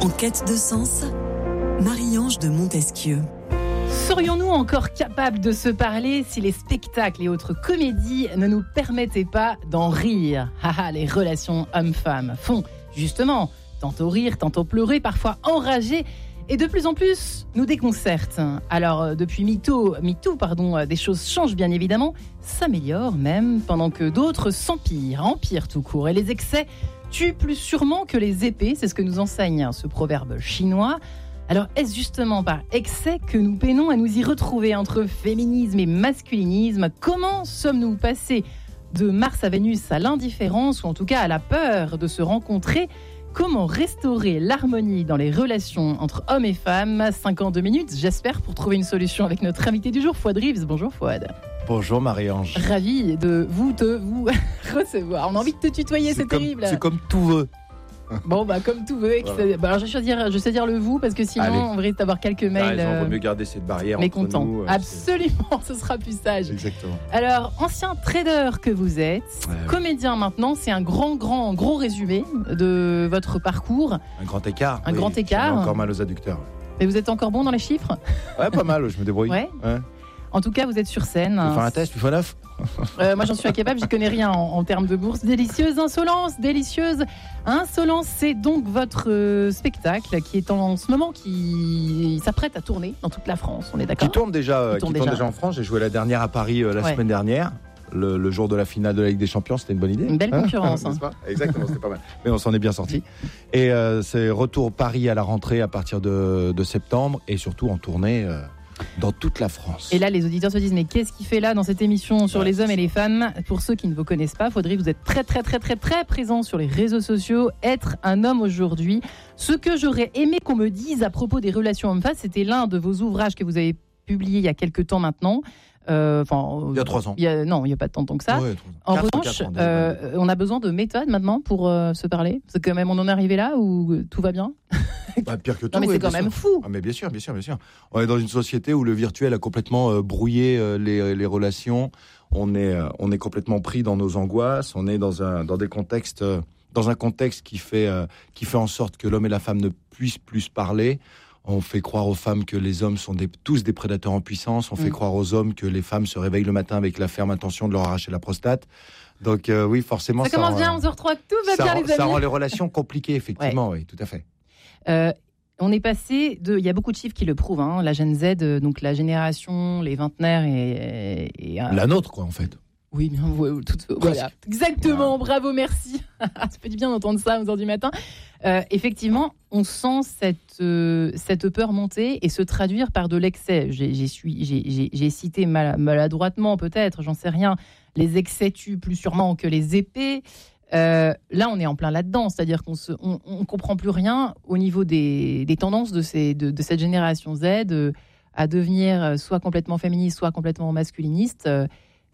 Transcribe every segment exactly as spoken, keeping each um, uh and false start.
En quête de sens, Marie-Ange de Montesquieu. Serions-nous encore capables de se parler si les spectacles et autres comédies ne nous permettaient pas d'en rire ? Haha, les relations hommes-femmes font justement tantôt rire, tantôt pleurer, parfois enrager, et de plus en plus nous déconcertent. Alors depuis MeToo, MeToo pardon, des choses changent bien évidemment, s'améliorent même, pendant que d'autres s'empirent, empirent tout court, et les excès tuent plus sûrement que les épées, c'est ce que nous enseigne ce proverbe chinois. Alors, est-ce justement par excès que nous peinons à nous y retrouver entre féminisme et masculinisme ? Comment sommes-nous passés de Mars à Vénus à l'indifférence, ou en tout cas à la peur de se rencontrer ? Comment restaurer l'harmonie dans les relations entre hommes et femmes ? cinquante-deux minutes, j'espère, pour trouver une solution avec notre invité du jour, Fouad Reeves. Bonjour Fouad. Bonjour Marie-Ange. Ravi de vous, de vous recevoir. On a envie de te tutoyer, c'est, c'est comme, terrible. C'est comme tout veut. Bon, bah, comme tout veut. Voilà. Bah, alors, je, vais choisir, je sais dire le vous, parce que sinon, Allez. on risque d'avoir quelques mails. Ah, euh, on vaut mieux garder cette barrière mécontents. entre nous. Euh, Absolument, ce sera plus sage. Exactement. Alors, ancien trader que vous êtes, Ouais, comédien maintenant, c'est un grand, grand, gros résumé de votre parcours. Un grand écart. Un oui, grand écart. J'ai encore mal aux adducteurs. Et vous êtes encore bon dans les chiffres ? Ouais, pas mal, je me débrouille. Ouais. Ouais. En tout cas, vous êtes sur scène. Tu veux faire un test, tu fais neuf Euh, moi, j'en suis incapable, j'y connais rien en, en termes de bourse. Délicieuse insolence, délicieuse insolence, c'est donc votre euh, spectacle qui est en, en ce moment, qui s'apprête à tourner dans toute la France, on est d'accord ? Qui tourne déjà, euh, Qui tourne qui tourne déjà. déjà en France. J'ai joué la dernière à Paris euh, la Ouais. semaine dernière. Le, le jour de la finale de la Ligue des Champions, c'était une bonne idée. Une belle concurrence. N'est-ce pas ? Exactement, c'était pas mal. Mais on s'en est bien sorti. Et euh, c'est retour Paris à la rentrée à partir de, de septembre et surtout en tournée euh, dans toute la France. Et là, les auditeurs se disent, mais qu'est-ce qu'il fait là dans cette émission sur Ouais, les hommes c'est et les femmes ? Pour ceux qui ne vous connaissent pas, Fouad Reeves, vous êtes très, très, très, très, très présent sur les réseaux sociaux. Être un homme aujourd'hui. Ce que j'aurais aimé qu'on me dise à propos des relations hommes-femmes, c'était l'un de vos ouvrages que vous avez publié il y a quelques temps maintenant. Euh, Il y a trois ans. Il y a, non, il n'y a pas tant que ça. Ouais, En quatre, revanche, quatre ans, euh, on a besoin de méthodes maintenant pour euh, se parler. C'est quand même, on en est arrivé là où tout va bien. Bah, pire que tout. Non, mais oui, c'est quand bien même sûr. fou. Ah, mais bien sûr, bien sûr, bien sûr. On est dans une société où le virtuel a complètement euh, brouillé euh, les, les relations. On est, euh, on est complètement pris dans nos angoisses. On est dans un, dans des contextes, euh, dans un contexte qui fait, euh, qui fait en sorte que l'homme et la femme ne puissent plus parler. On fait croire aux femmes que les hommes sont des, tous des prédateurs en puissance. On fait Mm. croire aux hommes que les femmes se réveillent le matin avec la ferme intention de leur arracher la prostate. Donc euh, oui, forcément, Ça ça, commence rend, bien à onze heures zéro trois, tout va ça, bien rend, les amis. ça rend les relations compliquées, effectivement. Oui, tout à fait. Euh, on est passé de, il y a beaucoup de chiffres qui le prouvent, hein, la Gen Z, euh, donc la génération, les vingtenaires et, et, et euh, La nôtre, quoi, en fait. oui, bien, ouais, tout, voilà, exactement, bravo, merci. Ça fait du bien d'entendre ça à onze heures du matin. Euh, effectivement, on sent cette, euh, cette peur monter et se traduire par de l'excès. J'ai, j'ai, suis, j'ai, j'ai, j'ai cité mal, maladroitement, peut-être, j'en sais rien, les excès tuent plus sûrement que les épées. Euh, là, on est en plein là-dedans, c'est-à-dire qu'on se, on, on comprend plus rien au niveau des, des tendances de, ces, de, de cette génération Z euh, à devenir soit complètement féministe, soit complètement masculiniste. Euh,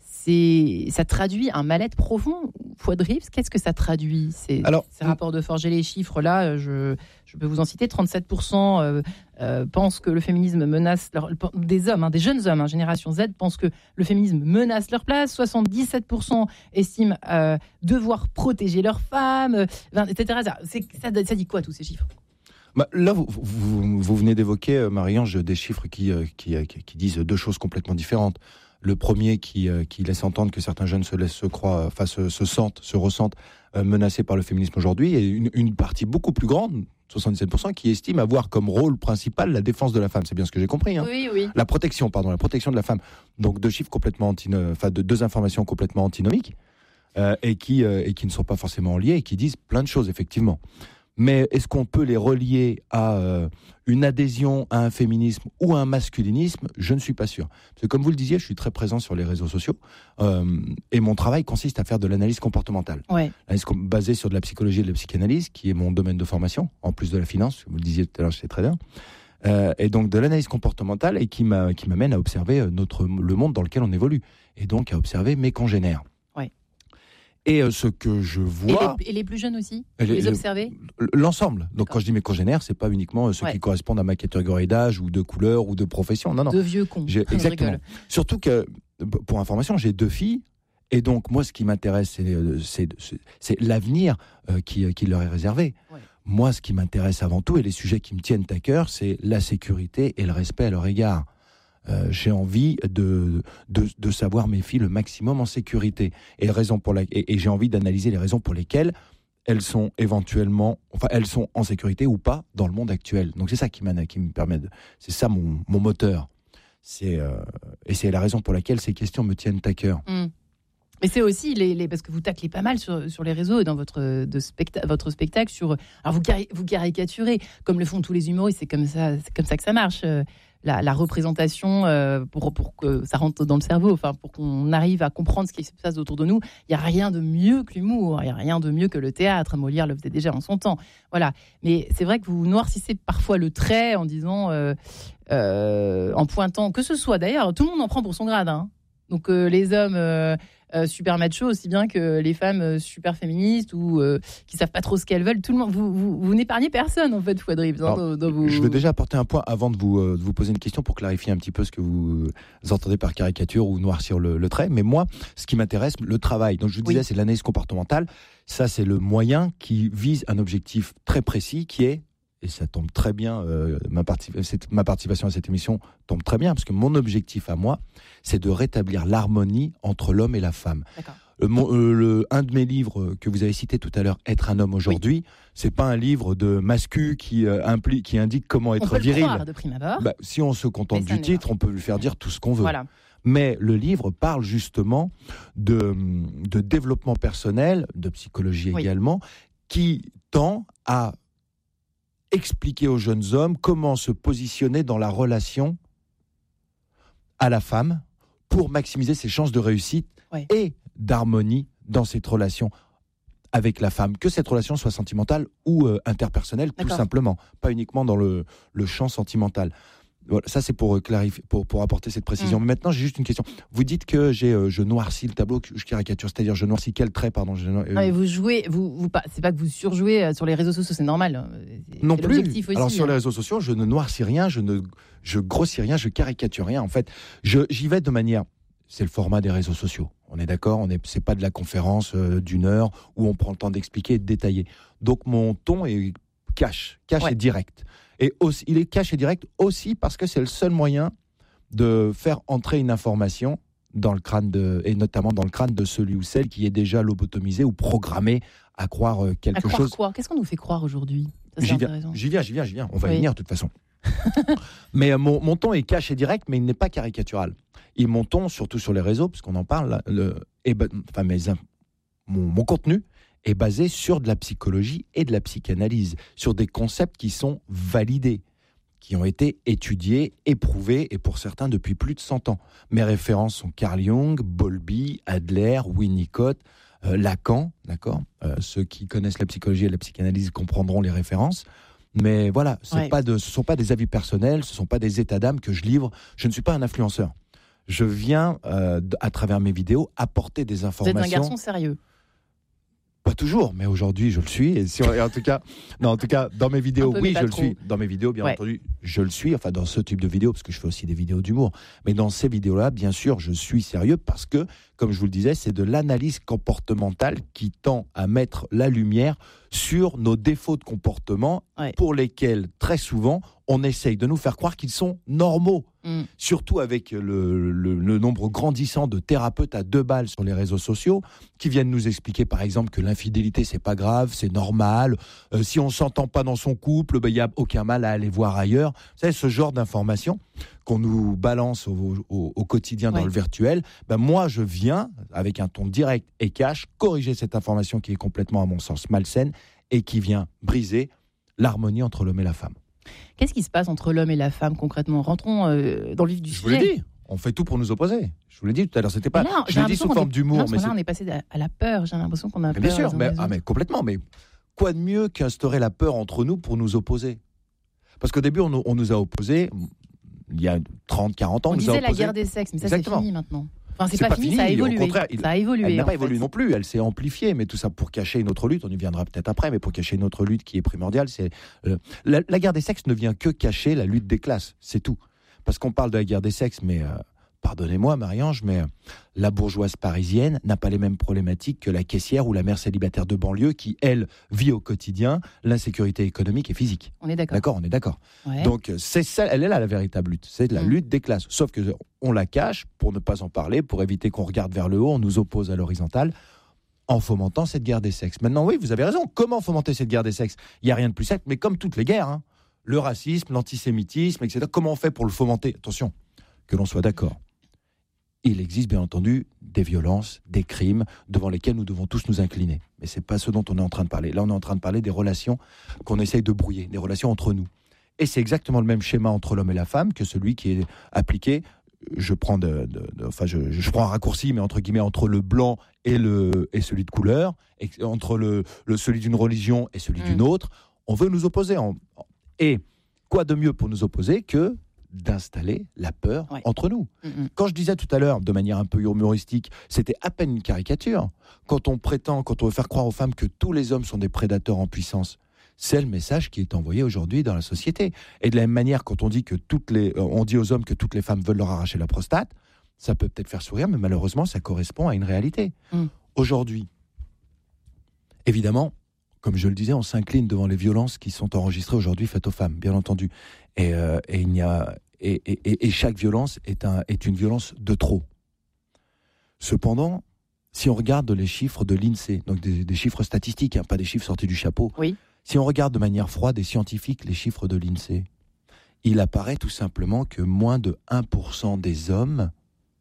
c'est, ça traduit un mal-être profond. Fouad Reeves, qu'est-ce que ça traduit ? C'est, Alors, ces rapports de forger les chiffres là, je, je peux vous en citer. trente-sept pour cent euh, euh, pensent que le féminisme menace leur, des hommes, hein, des jeunes hommes, hein, génération Z, pensent que le féminisme menace leur place. soixante-dix-sept pour cent estiment euh, devoir protéger leurs femmes, euh, et cetera. Ça, c'est, ça, ça dit quoi tous ces chiffres ? Bah, là, vous, vous, vous venez d'évoquer, euh, Marie-Ange, des chiffres qui, euh, qui, euh, qui disent deux choses complètement différentes. Le premier qui, euh, qui laisse entendre que certains jeunes se laissent se croire, enfin se, se sentent, se ressentent euh, menacés par le féminisme aujourd'hui, et une, une partie beaucoup plus grande, soixante-dix-sept pour cent, qui estime avoir comme rôle principal la défense de la femme. C'est bien ce que j'ai compris. Hein. Oui, oui. La protection, pardon, la protection de la femme. Donc deux chiffres complètement antino- enfin de deux informations complètement antinomiques euh, et qui euh, et qui ne sont pas forcément liées et qui disent plein de choses effectivement. Mais est-ce qu'on peut les relier à euh, une adhésion à un féminisme ou à un masculinisme ? Je ne suis pas sûr. Parce que comme vous le disiez, je suis très présent sur les réseaux sociaux euh, et mon travail consiste à faire de l'analyse comportementale. Ouais. L'analyse com- basée sur de la psychologie et de la psychanalyse, qui est mon domaine de formation, en plus de la finance, vous le disiez tout à l'heure chez Trader. Euh, et donc de l'analyse comportementale et qui, m'a, qui m'amène à observer notre, le monde dans lequel on évolue. Et donc à observer mes congénères. Et euh, ce que je vois... Et les, et les plus jeunes aussi, les, les, les les observer L'ensemble. Donc D'accord. quand je dis mes congénères, c'est pas uniquement euh, ceux Ouais. qui correspondent à ma catégorie d'âge ou de couleur ou de profession. Non, non. De vieux cons. J'ai, Je exactement. rigole. Surtout que, pour information, j'ai deux filles. Et donc, moi, ce qui m'intéresse, c'est, c'est, c'est, c'est l'avenir euh, qui, qui leur est réservé. Ouais. Moi, ce qui m'intéresse avant tout, et les sujets qui me tiennent à cœur, c'est la sécurité et le respect à leur égard. Euh, j'ai envie de, de, de savoir mes filles le maximum en sécurité. Et, raison pour la, et, et j'ai envie d'analyser les raisons pour lesquelles elles sont éventuellement, enfin, elles sont en sécurité ou pas dans le monde actuel. Donc c'est ça qui, qui me permet de, c'est ça mon, mon moteur. C'est, euh, et c'est la raison pour laquelle ces questions me tiennent à cœur. Mmh. Mais c'est aussi les, les parce que vous taclez pas mal sur, sur les réseaux et dans votre de specta, votre spectacle sur alors vous cari, vous caricaturez comme le font tous les humoristes, c'est comme ça c'est comme ça que ça marche, euh, la, la représentation euh, pour pour que ça rentre dans le cerveau, enfin pour qu'on arrive à comprendre ce qui se passe autour de nous. Il y a rien de mieux que l'humour, il y a rien de mieux que le théâtre. Molière le faisait déjà en son temps, voilà. Mais c'est vrai que vous noircissez parfois le trait en disant euh, euh, en pointant que ce soit d'ailleurs tout le monde en prend pour son grade, hein. Donc euh, les hommes euh, Euh, super macho aussi bien que les femmes euh, super féministes ou euh, qui savent pas trop ce qu'elles veulent. Tout le monde, vous, vous, vous n'épargnez personne en fait, Fouad Ribs. Hein, dans, dans vos... Je veux déjà apporter un point avant de vous, euh, de vous poser une question pour clarifier un petit peu ce que vous, vous entendez par caricature ou noircir le, le trait. Mais moi, ce qui m'intéresse, le travail. Donc je vous disais, oui. c'est de l'analyse comportementale. Ça, c'est le moyen qui vise un objectif très précis qui est, et ça tombe très bien, euh, ma, partic- ma participation à cette émission tombe très bien, parce que mon objectif à moi, c'est de rétablir l'harmonie entre l'homme et la femme. Euh, mon, euh, le, un de mes livres que vous avez cité tout à l'heure, Être un homme aujourd'hui, oui. c'est pas un livre de mascu qui, euh, impli- qui indique comment être on peut viril. Le croire de prime abord. Bah, si on se contente du titre, pas. on peut lui faire dire tout ce qu'on veut. Voilà. Mais le livre parle justement de, de développement personnel, de psychologie oui. également, qui tend à expliquer aux jeunes hommes comment se positionner dans la relation à la femme pour maximiser ses chances de réussite ouais. et d'harmonie dans cette relation avec la femme, que cette relation soit sentimentale ou euh, interpersonnelle, D'accord. tout simplement, pas uniquement dans le, le champ sentimental. Voilà, ça c'est pour clarifier, pour, pour apporter cette précision. Mmh. Mais maintenant j'ai juste une question. Vous dites que j'ai, euh, je noircis le tableau, que je caricature, c'est-à-dire je noircis quel trait, pardon je, euh... non, mais vous jouez, vous, vous, c'est pas que vous surjouez sur les réseaux sociaux, c'est normal. C'est, non c'est plus. Aussi, Alors sur hein. les réseaux sociaux, je ne noircis rien, je ne, je grossis rien, je caricature rien. En fait, je, j'y vais de manière. C'est le format des réseaux sociaux. On est d'accord, on est, c'est pas de la conférence euh, d'une heure où on prend le temps d'expliquer et de détailler. Donc mon ton est cash, cash ouais. et direct. Et aussi, il est cash et direct aussi parce que c'est le seul moyen de faire entrer une information dans le crâne de, et notamment dans le crâne de celui ou celle qui est déjà lobotomisé ou programmé à croire quelque à croire chose. Quoi ? Qu'est-ce qu'on nous fait croire aujourd'hui ? Ça, j'y, viens, j'y viens, j'y viens, j'y viens. On va oui. y venir de toute façon. mais euh, mon, mon ton est cash et direct, mais il n'est pas caricatural. Et mon ton, surtout sur les réseaux, puisqu'on en parle, le, et, enfin, mes, mon, mon contenu est basé sur de la psychologie et de la psychanalyse, sur des concepts qui sont validés, qui ont été étudiés, éprouvés, et pour certains depuis plus de cent ans. Mes références sont Carl Jung, Bowlby, Adler, Winnicott, euh, Lacan, d'accord euh, ceux qui connaissent la psychologie et la psychanalyse comprendront les références. Mais voilà, c'est ouais. pas de, ce ne sont pas des avis personnels, ce ne sont pas des états d'âme que je livre. Je ne suis pas un influenceur. Je viens, euh, à travers mes vidéos, apporter des informations. Vous êtes un garçon sérieux ? Pas toujours, mais aujourd'hui je le suis. Et si on, et en tout cas, non, en tout cas, dans mes vidéos, oui, je trop. le suis. Dans mes vidéos, bien ouais. entendu, je le suis. Enfin, dans ce type de vidéos, parce que je fais aussi des vidéos d'humour. Mais dans ces vidéos-là, bien sûr, je suis sérieux parce que, comme je vous le disais, c'est de l'analyse comportementale qui tend à mettre la lumière sur nos défauts de comportement ouais. pour lesquels, très souvent, on essaye de nous faire croire qu'ils sont normaux. Mm. Surtout avec le, le, le nombre grandissant de thérapeutes à deux balles sur les réseaux sociaux qui viennent nous expliquer, par exemple, que l'infidélité, c'est pas grave, c'est normal. Euh, si on s'entend pas dans son couple, il ben, n'y a aucun mal à aller voir ailleurs. Vous savez, ce genre d'informations qu'on nous balance au, au, au quotidien dans ouais. le virtuel, ben moi, je viens, avec un ton direct et cash, corriger cette information qui est complètement, à mon sens, malsaine et qui vient briser l'harmonie entre l'homme et la femme. Qu'est-ce qui se passe entre l'homme et la femme concrètement ? Rentrons euh, dans le vif du je sujet. Je vous l'ai dit, on fait tout pour nous opposer. Je vous l'ai dit tout à l'heure, c'était pas. Là, je l'ai dit sous forme est... d'humour. Non, mais là, c'est... on est passé à la peur. J'ai l'impression qu'on a mais peur. Bien sûr, mais, ah, mais complètement. Mais quoi de mieux qu'instaurer la peur entre nous pour nous opposer ? Parce qu'au début, on, on nous a opposés, il y a trente, quarante ans. On, on disait nous la guerre des sexes, mais ça, Exactement. c'est fini maintenant. Enfin, c'est, c'est pas, pas fini, fini, ça a évolué. Au contraire, il, ça a évolué. Elle n'a pas fait. évolué non plus, elle s'est amplifiée, mais tout ça pour cacher une autre lutte, on y viendra peut-être après, mais pour cacher une autre lutte qui est primordiale, c'est euh, la, la guerre des sexes ne vient que cacher la lutte des classes, c'est tout. Parce qu'on parle de la guerre des sexes, mais euh, pardonnez-moi Marie-Ange, mais la bourgeoise parisienne n'a pas les mêmes problématiques que la caissière ou la mère célibataire de banlieue qui, elle, vit au quotidien l'insécurité économique et physique. On est d'accord. D'accord, on est d'accord. Ouais. Donc, c'est ça, elle est là la véritable lutte. C'est la Mmh. lutte des classes. Sauf qu'on la cache pour ne pas en parler, pour éviter qu'on regarde vers le haut, on nous oppose à l'horizontale en fomentant cette guerre des sexes. Maintenant, oui, vous avez raison. Comment fomenter cette guerre des sexes ? Il n'y a rien de plus simple, mais comme toutes les guerres, hein, le racisme, l'antisémitisme, et cetera. Comment on fait pour le fomenter ? Attention, que l'on soit d'accord. Il existe bien entendu des violences, des crimes devant lesquels nous devons tous nous incliner. Mais ce n'est pas ce dont on est en train de parler. Là, on est en train de parler des relations qu'on essaye de brouiller, des relations entre nous. Et c'est exactement le même schéma entre l'homme et la femme que celui qui est appliqué, je prends, de, de, de, enfin je, je prends un raccourci, mais entre guillemets, entre le blanc et, le, et celui de couleur, et entre le, le, celui d'une religion et celui mmh. d'une autre. On veut nous opposer. En, et quoi de mieux pour nous opposer que d'installer la peur ouais. entre nous. Mmh. Quand je disais tout à l'heure, de manière un peu humoristique, c'était à peine une caricature. Quand on prétend, quand on veut faire croire aux femmes que tous les hommes sont des prédateurs en puissance, c'est le message qui est envoyé aujourd'hui dans la société. Et de la même manière, quand on dit que toutes les, on dit aux hommes que toutes les femmes veulent leur arracher la prostate, ça peut peut-être faire sourire, mais malheureusement, ça correspond à une réalité. Mmh. Aujourd'hui, évidemment, comme je le disais, on s'incline devant les violences qui sont enregistrées aujourd'hui faites aux femmes, bien entendu. Et, euh, et, il y a, et, et, et chaque violence est, un, est une violence de trop. Cependant, si on regarde les chiffres de l'INSEE, donc des, des chiffres statistiques, hein, pas des chiffres sortis du chapeau, oui. si on regarde de manière froide et scientifique les chiffres de l'INSEE, il apparaît tout simplement que moins de un pour cent des hommes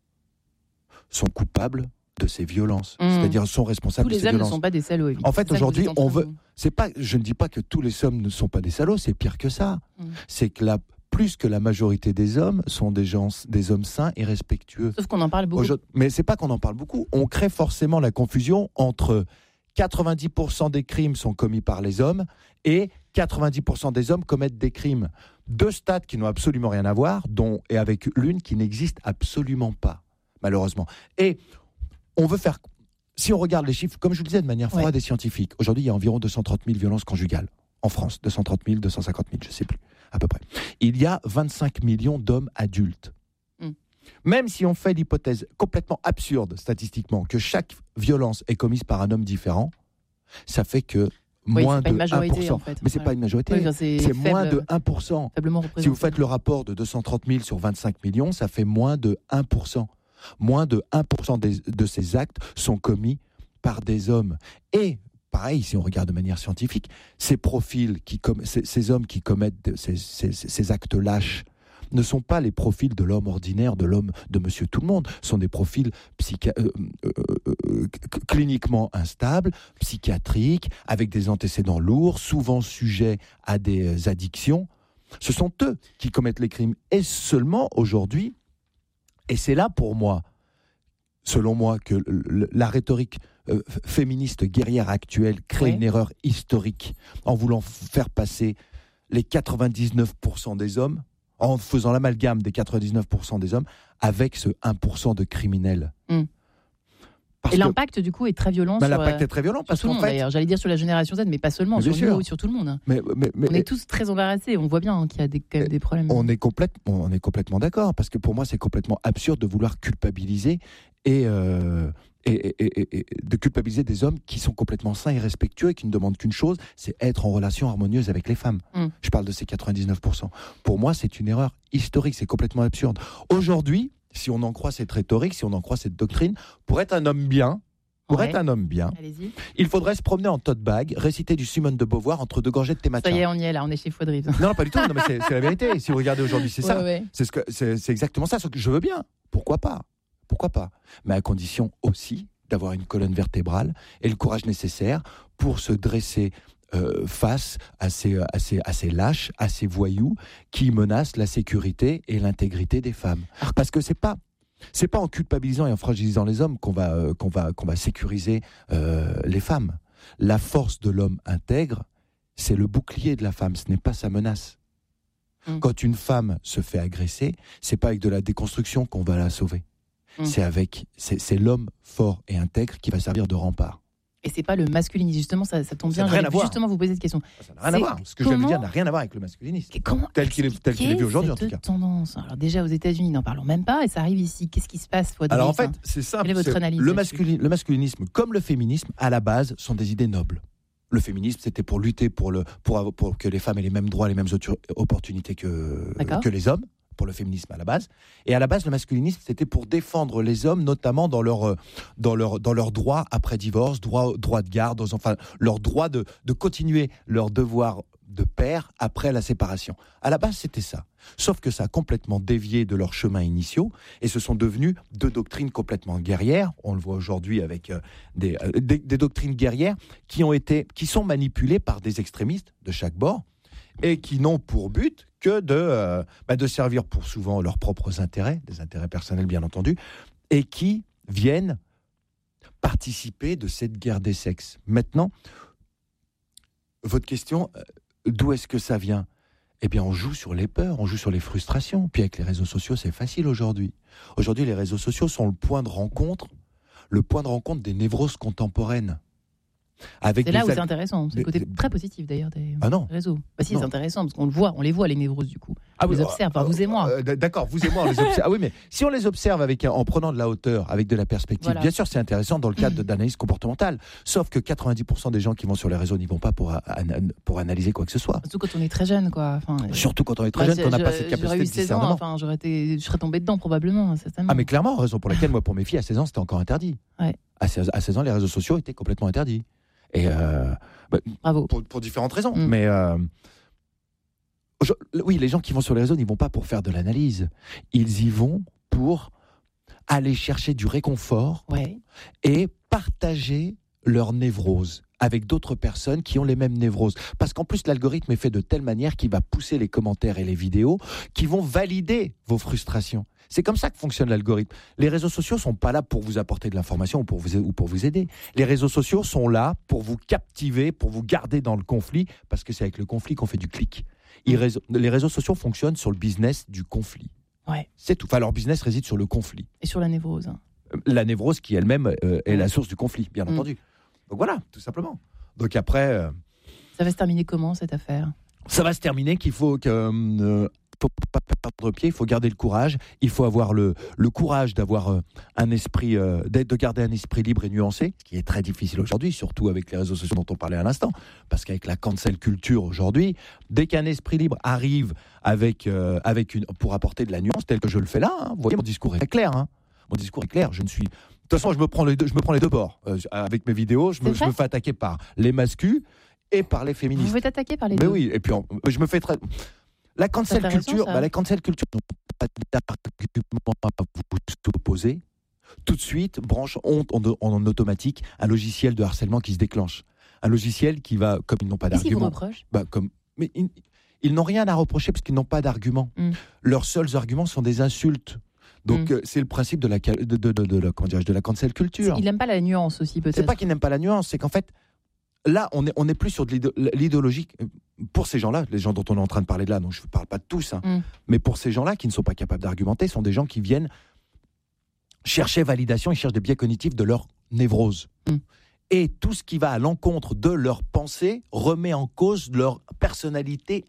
sont coupables de ces violences, mmh. c'est-à-dire sont responsables de ces violences. Tous les hommes ne sont pas des salauds. En fait, aujourd'hui, on veut. C'est pas. Je ne dis pas que tous les hommes ne sont pas des salauds. C'est pire que ça. Mmh. C'est que la plus que la majorité des hommes sont des gens, des hommes sains et respectueux. Sauf qu'on en parle beaucoup. Aujourd'hui, mais c'est pas qu'on en parle beaucoup. On crée forcément la confusion entre quatre-vingt-dix pour cent des crimes sont commis par les hommes et quatre-vingt-dix pour cent des hommes commettent des crimes. Deux stats qui n'ont absolument rien à voir, dont et avec l'une qui n'existe absolument pas, malheureusement. Et on veut faire, si on regarde les chiffres, comme je le disais, de manière froide ouais. et scientifique, aujourd'hui, il y a environ deux cent trente mille violences conjugales en France. deux cent trente mille, deux cent cinquante mille, je ne sais plus, à peu près. Il y a vingt-cinq millions d'hommes adultes. Mm. Même si on fait l'hypothèse complètement absurde, statistiquement, que chaque violence est commise par un homme différent, ça fait que oui, moins de majorité, un pour cent. En fait. Mais ce n'est ouais. pas une majorité, oui, c'est, c'est faible, moins de un pour cent. Si vous faites le rapport de deux cent trente mille sur vingt-cinq millions, ça fait moins de un pour cent. Moins de un pour cent des, de ces actes sont commis par des hommes. Et, pareil, si on regarde de manière scientifique, ces profils, qui com- ces, ces hommes qui commettent ces, ces, ces actes lâches ne sont pas les profils de l'homme ordinaire, de l'homme de monsieur tout le monde. Ce sont des profils psychi- euh, euh, euh, cliniquement instables, psychiatriques, avec des antécédents lourds, souvent sujets à des addictions. Ce sont eux qui commettent les crimes. Et seulement aujourd'hui, et c'est là, pour moi, selon moi, que la rhétorique euh, féministe guerrière actuelle crée oui. une erreur historique en voulant faire passer les quatre-vingt-dix-neuf pour cent des hommes, en faisant l'amalgame des quatre-vingt-dix-neuf pour cent des hommes avec ce un pour cent de criminels. Mm. Parce et l'impact, que, du coup, est très violent. Bah, sur, l'impact est très violent parce tout le qu'en monde, fait, d'ailleurs. J'allais dire sur la génération Z, mais pas seulement, sur nous, sur tout le monde. Mais, mais, mais, on est tous très embarrassés. On voit bien hein, qu'il y a des, quand même des problèmes. On est, complète, on est complètement d'accord, parce que pour moi, c'est complètement absurde de vouloir culpabiliser et, euh, et, et, et, et de culpabiliser des hommes qui sont complètement sains et respectueux et qui ne demandent qu'une chose, c'est être en relation harmonieuse avec les femmes. Mm. Je parle de ces quatre-vingt-dix-neuf pour cent. Pour moi, c'est une erreur historique, c'est complètement absurde. Aujourd'hui, si on en croit cette rhétorique, si on en croit cette doctrine, pour être un homme bien, Pour ouais. être un homme bien, Allez-y. il faudrait se promener en tote bag, réciter du Simone de Beauvoir entre deux gorgées de thé matcha. Ça y est, on y est là, on est chez Faudry. Non, pas du tout, non, mais c'est, c'est la vérité. Si vous regardez aujourd'hui, c'est ouais, ça. Ouais. C'est, ce que, c'est, c'est exactement ça. Ce que je veux bien. Pourquoi pas ? Pourquoi pas ? Mais à condition aussi d'avoir une colonne vertébrale et le courage nécessaire pour se dresser euh, face à ces, à, ces, à ces lâches, à ces voyous qui menacent la sécurité et l'intégrité des femmes. Parce que c'est pas... C'est pas en culpabilisant et en fragilisant les hommes qu'on va, euh, qu'on va, qu'on va sécuriser euh, les femmes. La force de l'homme intègre, c'est le bouclier de la femme, ce n'est pas sa menace. Mmh. Quand une femme se fait agresser, c'est pas avec de la déconstruction qu'on va la sauver. Mmh. C'est avec, c'est, c'est l'homme fort et intègre qui va servir de rempart. Et c'est pas le masculinisme, justement, ça, ça tombe Ça bien. n'a rien J'allais à voir. justement vous poser cette question. Ça n'a rien C'est à voir. Ce que je viens de comment- dire n'a rien à voir avec le masculinisme. Comment Tel qu'il est, tel qu'il est vu aujourd'hui, en tout expliquer cas. cette tendance. Alors déjà aux États-Unis, n'en parlons même pas, et ça arrive ici. Qu'est-ce qui se passe, Fouad Alors en Driss, fait, hein c'est simple. Quelle est votre c'est- analyse le, là-dessus masculi- le masculinisme, comme le féminisme, à la base, sont des idées nobles. Le féminisme, c'était pour lutter pour, le, pour, avoir- pour que les femmes aient les mêmes droits, les mêmes autu- opportunités que, D'accord. que les hommes, pour le féminisme à la base. Et à la base, le masculinisme, c'était pour défendre les hommes, notamment dans leur, euh, dans leur, dans leur droit après divorce, droit, droit de garde, aux- enfin, leur droit de, de continuer leur devoir de père après la séparation. À la base, c'était ça. Sauf que ça a complètement dévié de leurs chemins initiaux et ce sont devenus deux doctrines complètement guerrières. On le voit aujourd'hui avec euh, des, euh, des, des doctrines guerrières qui ont été, qui sont manipulées par des extrémistes de chaque bord et qui n'ont pour but que de, euh, bah, de servir pour souvent leurs propres intérêts, des intérêts personnels bien entendu, et qui viennent participer de cette guerre des sexes. Maintenant, votre question, euh, d'où est-ce que ça vient ? Eh bien, on joue sur les peurs, on joue sur les frustrations. Puis avec les réseaux sociaux, c'est facile aujourd'hui. Aujourd'hui, les réseaux sociaux sont le point de rencontre, le point de rencontre des névroses contemporaines. Avec C'est là des où al- c'est intéressant. C'est le des- côté des- très positif d'ailleurs des Ah non. réseaux. Bah si, Non. c'est intéressant parce qu'on le voit, on les voit les névroses du coup. Ah On oui, les euh, observe, enfin, euh, vous et moi. euh, D'accord, vous et moi, on les observe. Ah oui, mais si on les observe avec un- en prenant de la hauteur, avec de la perspective, Voilà. bien sûr, c'est intéressant dans le cadre Mhm. d'analyse comportementale. Sauf que quatre-vingt-dix pour cent des gens qui vont sur les réseaux n'y vont pas pour, a- an- pour analyser quoi que ce soit. Surtout quand on est très jeune, quoi. Enfin, euh, Surtout quand on est très moi, jeune, qu'on n'a je- pas cette J'aurais capacité eu de seize ans, discernement. enfin, j'aurais été, je serais tombée dedans probablement, certainement. Ah mais clairement, raison pour laquelle moi pour mes filles à seize ans c'était encore interdit. Ouais. À seize, à seize ans les réseaux sociaux étaient complètement interdits. Et euh, bah, Bravo. pour, pour différentes raisons. Mm. Mais euh, je- oui, les gens qui vont sur les réseaux n'y vont pas pour faire de l'analyse. Ils y vont pour aller chercher du réconfort Ouais. et partager leur névrose avec d'autres personnes qui ont les mêmes névroses. Parce qu'en plus, l'algorithme est fait de telle manière qu'il va pousser les commentaires et les vidéos qui vont valider vos frustrations. C'est comme ça que fonctionne l'algorithme. Les réseaux sociaux sont pas là pour vous apporter de l'information ou pour vous, ou pour vous aider. Les réseaux sociaux sont là pour vous captiver, pour vous garder dans le conflit, parce que c'est avec le conflit qu'on fait du clic. Ils réseau- les réseaux sociaux fonctionnent sur le business du conflit. Ouais. C'est tout. Enfin, leur business réside sur le conflit. Et sur la névrose. La névrose qui elle-même euh, est Mm. la source du conflit, bien Mm. entendu. Donc voilà, tout simplement. Donc après, euh, Ça va se terminer comment cette affaire ? ça va se terminer qu'il faut que euh, faut pas perdre pied, il faut garder le courage, il faut avoir le, le courage d'avoir euh, un esprit, euh, d'être- de garder un esprit libre et nuancé, ce qui est très difficile aujourd'hui, surtout avec les réseaux sociaux dont on parlait à l'instant, parce qu'avec la cancel culture aujourd'hui, dès qu'un esprit libre arrive avec, euh, avec une, pour apporter de la nuance, tel que je le fais là, hein, vous voyez, mon discours est clair, hein, mon discours est clair, je ne suis... De toute façon, je me prends les deux, je me prends les deux bords. Euh, avec mes vidéos, je me, C'est je vrai me fais attaquer par les mascus et par les Vous féministes. vous faites attaquer par les Mais deux. oui, et puis en- je me fais très. La cancel C'est intéressant, culture, ça. bah, la cancel culture n'ont pas d'argument à vous opposer. Tout de suite, branche honte en, en automatique un logiciel de harcèlement qui se déclenche. Un logiciel qui va, comme ils n'ont pas Qu'est-ce qu'ils vous d'argument. reprochent ? Bah, comme, mais ils, ils n'ont rien à reprocher parce qu'ils n'ont pas d'argument. Mm. Leurs seuls arguments sont des insultes. Donc Mm. euh, c'est le principe de la, ca- de, de, de, de la- comment dirais-je, de la cancel culture. Il n'aime pas la nuance aussi, C'est peut-être. pas qu'ils n'aiment pas la nuance, c'est qu'en fait, là, on est, on est plus sur de l'idé- l'idéologie. Pour ces gens-là, les gens dont on est en train de parler de là, donc je ne parle pas de tous, hein, Mm. mais pour ces gens-là qui ne sont pas capables d'argumenter, sont des gens qui viennent chercher validation, ils cherchent des biais cognitifs de leur névrose. Mm. Et tout ce qui va à l'encontre de leur pensée remet en cause leur personnalité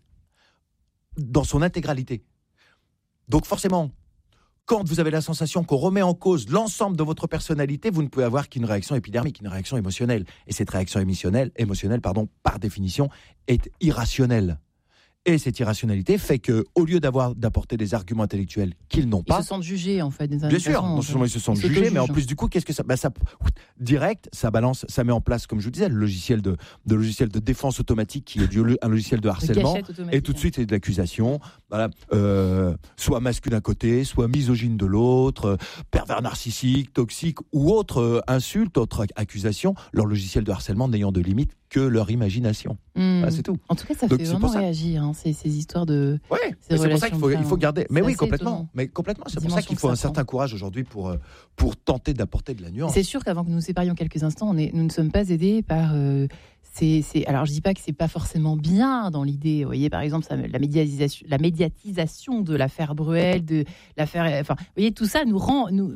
dans son intégralité. Donc forcément, quand vous avez la sensation qu'on remet en cause l'ensemble de votre personnalité, vous ne pouvez avoir qu'une réaction épidermique, une réaction émotionnelle. Et cette réaction émotionnelle, émotionnelle pardon, par définition, est irrationnelle. Et cette irrationalité fait que, au lieu d'avoir d'apporter des arguments intellectuels qu'ils n'ont Ils pas, se sentent jugés, en fait. D'une bien certaine sûr, façon, non seulement ils se sentent Ils jugés, mais en s'auto-jugent. plus du coup, qu'est-ce que ça, bah ça, direct, ça balance, ça met en place, comme je vous disais, le logiciel de, de logiciel de défense automatique qui est du, un logiciel de De harcèlement. gâchette automatique. Et tout de suite, c'est de l'accusation. Voilà, euh, soit masculin d'un côté, soit misogyne de l'autre, euh, pervers narcissique, toxique ou autre euh, insulte, autre accusation. Leur logiciel de harcèlement n'ayant de limite que leur imagination. Mm. Voilà, c'est tout. En tout cas, ça Donc, fait c'est vraiment pour ça. réagir, hein, ces, ces histoires de. Ouais, Ces mais c'est pour ça relations qu'il faut, de il faut femmes. garder. Mais C'est oui, assez complètement. étonnant. Mais complètement. C'est pour ça Dimension qu'il que faut ça un prend. certain courage aujourd'hui pour, euh, pour tenter d'apporter de la nuance. C'est sûr qu'avant que nous nous séparions quelques instants, on est, nous ne sommes pas aidés par. Euh, ces, ces- alors, je dis pas que c'est pas forcément bien dans l'idée. Vous voyez, par exemple, ça, la médiatisation, la médiatisation de l'affaire Bruel, de l'affaire. Enfin, vous voyez, tout ça nous rend. Nous,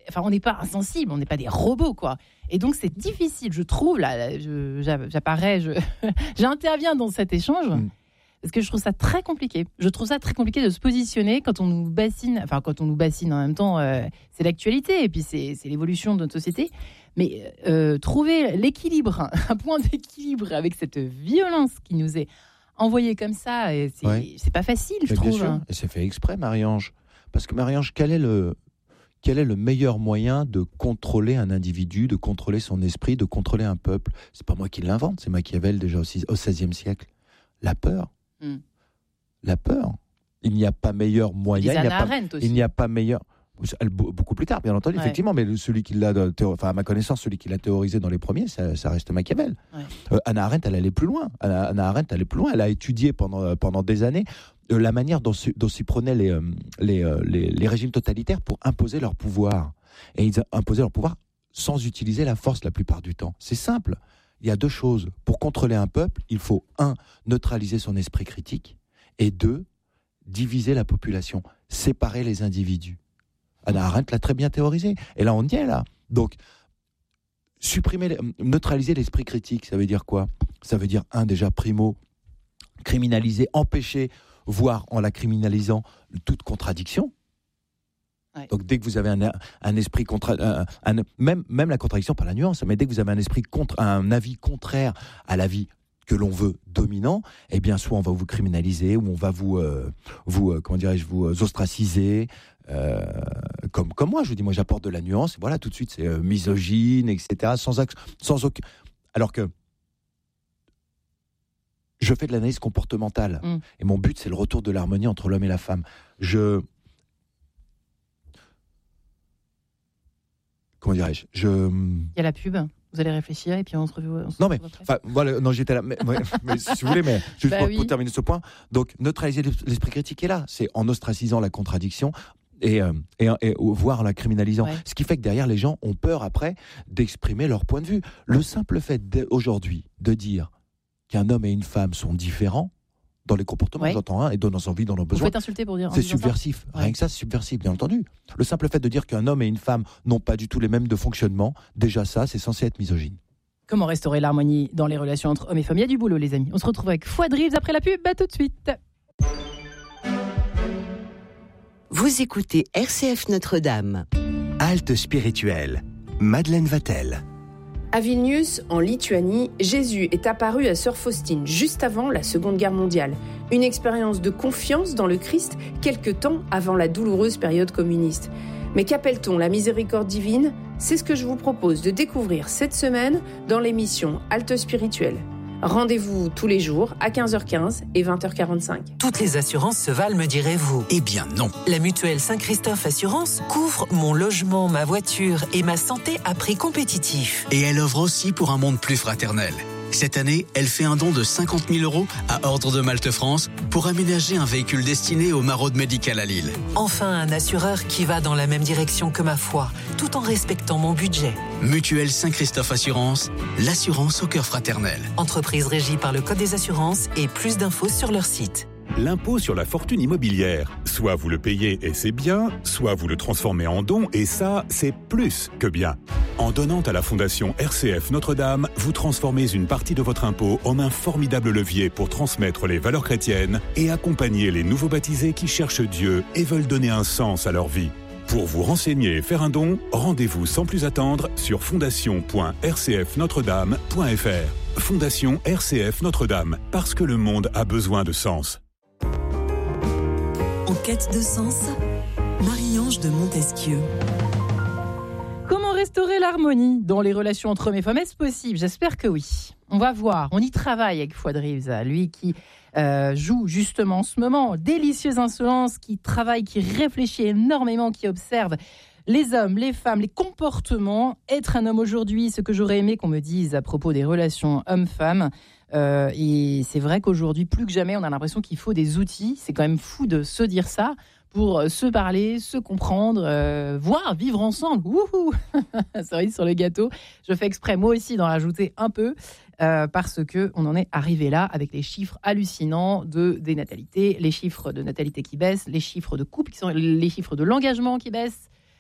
enfin, on n'est pas insensible, on n'est pas des robots, quoi. Et donc, c'est difficile, je trouve, là, je, j'apparais, je, j'interviens dans cet échange, mmh. parce que je trouve ça très compliqué. Je trouve ça très compliqué de se positionner quand on nous bassine, enfin, quand on nous bassine en même temps, euh, c'est l'actualité, et puis c'est, c'est l'évolution de notre société. Mais euh, trouver l'équilibre, un point d'équilibre avec cette violence qui nous est envoyée comme ça, et c'est, ouais. c'est pas facile, je Mais trouve. Bien sûr. Hein. Et c'est fait exprès, Marie-Ange. Parce que Marie-Ange, quel est le... Quel est le meilleur moyen de contrôler un individu, de contrôler son esprit, de contrôler un peuple ? C'est pas moi qui l'invente, c'est Machiavel déjà au seizième siècle. La peur. Mm. La peur. Il n'y a pas meilleur moyen. Il n'y a pas, il n'y a pas meilleur. Beaucoup plus tard, bien entendu, ouais. effectivement, mais celui qui l'a, enfin, à ma connaissance, celui qui l'a théorisé dans les premiers, ça, ça reste Machiavel. Ouais. Euh, Hannah Arendt, elle allait plus loin. Hannah, Hannah Arendt, elle allait plus loin. Elle a étudié pendant, pendant des années euh, la manière dont, dont s'y prenaient les, euh, les, euh, les, les régimes totalitaires pour imposer leur pouvoir. Et ils imposaient leur pouvoir sans utiliser la force la plupart du temps. C'est simple. Il y a deux choses. Pour contrôler un peuple, il faut, un, neutraliser son esprit critique, et deux, diviser la population, séparer les individus. Hannah Arendt l'a très bien théorisé. Et là, on y est, là. Donc, supprimer, neutraliser l'esprit critique, ça veut dire quoi ? Ça veut dire, un, déjà, primo, criminaliser, empêcher, voire en la criminalisant, toute contradiction. Ouais. Donc, dès que vous avez un, un esprit contra, un, un, même, même la contradiction par la nuance, mais dès que vous avez un esprit contre, un avis contraire à l'avis que l'on veut dominant, eh bien, soit on va vous criminaliser, ou on va vous, euh, vous euh, comment dirais-je, vous euh, ostraciser. Euh, comme, comme moi, je vous dis, moi j'apporte de la nuance, et voilà, tout de suite c'est euh, misogyne, et cetera, sans, sans aucun... Alors que je fais de l'analyse comportementale, mmh. et mon but c'est le retour de l'harmonie entre l'homme et la femme. Je... Comment dirais-je je... Il y a la pub, vous allez réfléchir, et puis on se revoit. Non mais, enfin, voilà, non j'étais là, mais, mais, mais si vous voulez, mais juste bah pour, oui. pour terminer ce point, donc neutraliser l'esprit critique est là, c'est en ostracisant la contradiction, Et, euh, et, et voire en la criminalisant. Ouais. Ce qui fait que derrière, les gens ont peur après d'exprimer leur point de vue. Le simple fait aujourd'hui de dire qu'un homme et une femme sont différents dans les comportements, ouais. j'entends, hein, et dans nos envies, dans nos besoins. Vous faites insulter pour dire. C'est subversif. Ouais. Rien que ça, c'est subversif, bien entendu. Le simple fait de dire qu'un homme et une femme n'ont pas du tout les mêmes de fonctionnement, déjà ça, c'est censé être misogyne. Comment restaurer l'harmonie dans les relations entre hommes et femmes ? Il y a du boulot, les amis. On se retrouve avec Fouad Reeves après la pub. À tout de suite. Vous écoutez R C F Notre-Dame. Halte spirituelle. Madeleine Vatel. À Vilnius, en Lituanie, Jésus est apparu à Sœur Faustine juste avant la Seconde Guerre mondiale. Une expérience de confiance dans le Christ quelque temps avant la douloureuse période communiste. Mais qu'appelle-t-on la miséricorde divine ? C'est ce que je vous propose de découvrir cette semaine dans l'émission Halte spirituelle. Rendez-vous tous les jours à quinze heures quinze et vingt heures quarante-cinq. Toutes les assurances se valent, me direz-vous. Eh bien non. La mutuelle Saint-Christophe Assurance couvre mon logement, ma voiture et ma santé à prix compétitif. Et elle offre aussi pour un monde plus fraternel. Cette année, elle fait un don de cinquante mille euros à Ordre de Malte France pour aménager un véhicule destiné au Maraude médical à Lille. Enfin, un assureur qui va dans la même direction que ma foi, tout en respectant mon budget. Mutuelle Saint-Christophe Assurance, l'assurance au cœur fraternel. Entreprise régie par le Code des assurances et plus d'infos sur leur site. L'impôt sur la fortune immobilière. Soit vous le payez et c'est bien, soit vous le transformez en don et ça, c'est plus que bien. En donnant à la Fondation R C F Notre-Dame, vous transformez une partie de votre impôt en un formidable levier pour transmettre les valeurs chrétiennes et accompagner les nouveaux baptisés qui cherchent Dieu et veulent donner un sens à leur vie. Pour vous renseigner et faire un don, rendez-vous sans plus attendre sur fondation point r c f notre dame point f r. Fondation R C F Notre-Dame, parce que le monde a besoin de sens. En quête de sens, Marie-Ange de Montesquieu. Comment restaurer l'harmonie dans les relations entre hommes et femmes ? Est-ce possible ? J'espère que oui. On va voir. On y travaille avec Fouad Reeves, lui qui euh, joue justement en ce moment Délicieuse Insolence, qui travaille, qui réfléchit énormément, qui observe les hommes, les femmes, les comportements. Être un homme aujourd'hui, ce que j'aurais aimé qu'on me dise à propos des relations hommes-femmes. Euh, et c'est vrai qu'aujourd'hui, plus que jamais, on a l'impression qu'il faut des outils. C'est quand même fou de se dire ça pour se parler, se comprendre, euh, voire vivre ensemble. Wouhou Cerise sur le gâteau. Je fais exprès, moi aussi, d'en rajouter un peu euh, parce qu'on en est arrivé là avec les chiffres hallucinants de dénatalité, les chiffres de natalité qui baissent, les chiffres de couple qui sont les chiffres de l'engagement qui baissent.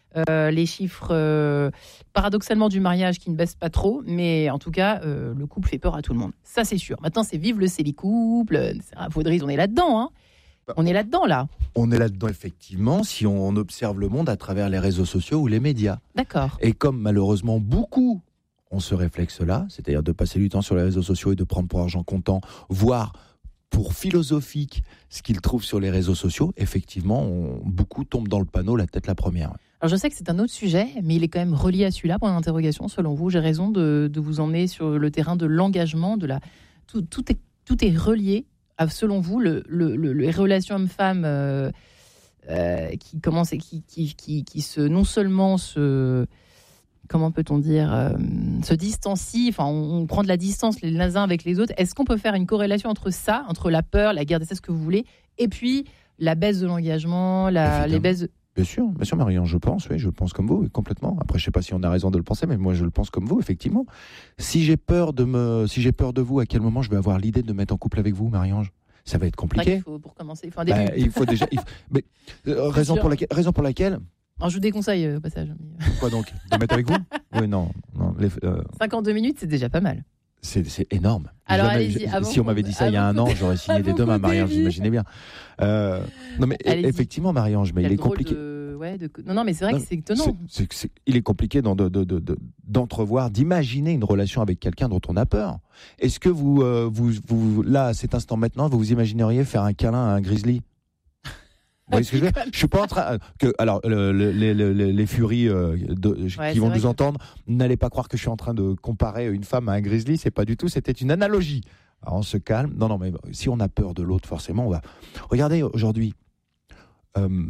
Euh, les chiffres, euh, paradoxalement, du mariage qui ne baissent pas trop, mais en tout cas, euh, le couple fait peur à tout le monde. Ça, c'est sûr. Maintenant, c'est vive le célicouple. Faudrait, on est là-dedans, hein. On est là-dedans, là. On est là-dedans, effectivement, si on observe le monde à travers les réseaux sociaux ou les médias. D'accord. Et comme malheureusement beaucoup ont ce réflexe-là, c'est-à-dire de passer du temps sur les réseaux sociaux et de prendre pour argent comptant, voire pour philosophique ce qu'ils trouvent sur les réseaux sociaux, effectivement, on, beaucoup tombent dans le panneau la tête la première. Alors je sais que c'est un autre sujet, mais il est quand même relié à celui-là, point d'interrogation. Selon vous, j'ai raison de, de vous emmener sur le terrain de l'engagement, de la... Tout, tout, est, tout est relié. Selon vous, le, le, le, les relations hommes-femmes euh, euh, qui commencent et qui, qui, qui, qui se, non seulement se, comment peut-on dire, euh, se distancient, enfin, on, on prend de la distance les uns avec les autres. Est-ce qu'on peut faire une corrélation entre ça, entre la peur, la guerre, c'est ce que vous voulez, et puis la baisse de l'engagement, la, les baisses de... Bien sûr, bien sûr, Marion, je pense, oui, je le pense comme vous, complètement. Après, je sais pas si on a raison de le penser, mais moi, je le pense comme vous, effectivement. Si j'ai peur de me, si j'ai peur de vous, à quel moment je vais avoir l'idée de me mettre en couple avec vous, Marie-Ange ? Ça va être compliqué. Il faut, pour commencer, il faut un début. Bah, il faut déjà. Il faut, mais, euh, raison pour laquelle, raison pour laquelle. Alors, je vous déconseille euh, au passage. Quoi donc ? De me mettre avec vous ? Oui, non, non. Les, euh... cinquante-deux minutes, c'est déjà pas mal. C'est, c'est énorme. Alors, Jamais, allez-y, je, avant si on m'avait dit ça il y a un an, j'aurais signé des deux mains, Marie-Ange, j'imaginais bien. Euh, non, mais allez-y. Effectivement, Marie-Ange, mais Quel il est compliqué. De... Ouais, de... Non, non, mais c'est vrai non, que c'est étonnant. C'est, c'est, c'est, il est compliqué de, de, de, de, d'entrevoir, d'imaginer une relation avec quelqu'un dont on a peur. Est-ce que vous, euh, vous, vous, là, à cet instant maintenant, vous vous imagineriez faire un câlin à un grizzly ? Vous voyez ce que je veux dire ? Je suis pas en train que alors le, le, les, les, les furies euh, de, ouais, qui vont nous que... entendre, n'allez pas croire que je suis en train de comparer une femme à un grizzly. C'est pas du tout. C'était une analogie. Alors on se calme. Non, non, mais si on a peur de l'autre, forcément, on va. Regardez aujourd'hui, euh,